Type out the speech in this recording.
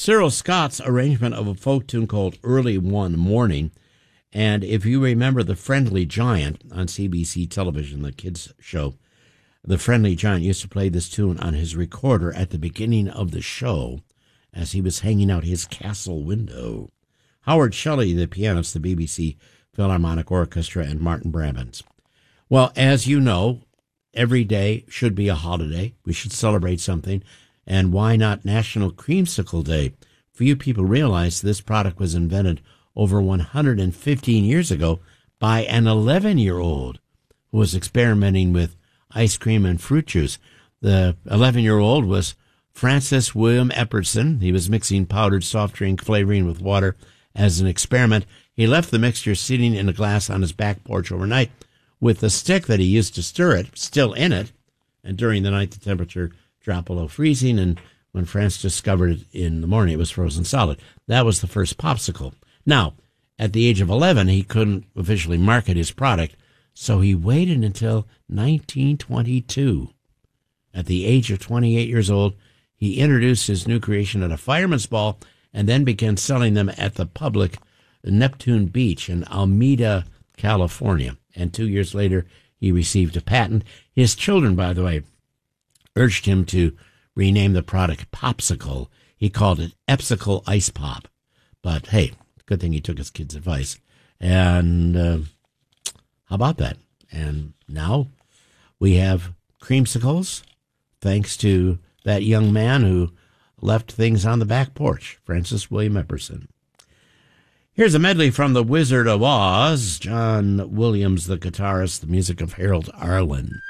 Cyril Scott's arrangement of a folk tune called Early One Morning. And if you remember The Friendly Giant on CBC television, the kids show, The Friendly Giant used to play this tune on his recorder at the beginning of the show as he was hanging out his castle window. Howard Shelley, the pianist, the BBC Philharmonic Orchestra, and Martin Brabants. Well, as you know, every day should be a holiday. We should celebrate something. And why not National Creamsicle Day? Few people realize this product was invented over 115 years ago by an 11-year-old who was experimenting with ice cream and fruit juice. The 11-year-old was Francis William Epperson. He was mixing powdered soft drink flavoring with water as an experiment. He left the mixture sitting in a glass on his back porch overnight with the stick that he used to stir it still in it. And during the night, the temperature dropped below freezing. And when Francis discovered it in the morning, it was frozen solid. That was the first popsicle. Now, at the age of 11, he couldn't officially market his product, so he waited until 1922. At the age of 28 years old, he introduced his new creation at a fireman's ball and then began selling them at the public Neptune Beach in Alameda, California. And 2 years later, he received a patent. His children, by the way, urged him to rename the product Popsicle. He called it Epsicle Ice Pop. But hey, good thing he took his kids' advice. And how about that? And now we have creamsicles, thanks to that young man who left things on the back porch, Francis William Epperson. Here's a medley from The Wizard of Oz, John Williams, the guitarist, the music of Harold Arlen.